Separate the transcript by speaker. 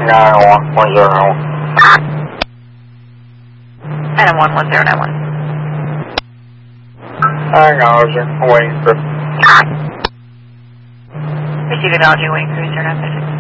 Speaker 1: Item 11091.
Speaker 2: Acknowledging, waiting for.
Speaker 1: Receive acknowledging wing cruiser, not